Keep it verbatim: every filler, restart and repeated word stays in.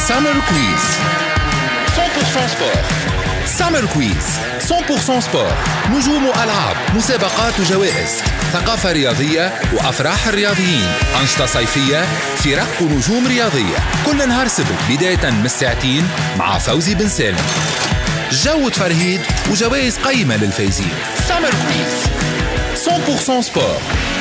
سامر كويز مية بالمية سبور. سامر كويز مية بالمية سبور. نجوم وألعاب، مسابقات وجوائز، ثقافة رياضية وأفراح الرياضيين، أنشطة صيفية، فرق ونجوم رياضية، كل نهار سبت بداية من الساعتين مع فوزي بن سالم. جو تفرهيد وجوائز قيمة للفايزين. سامر كويز مية بالمية سبور.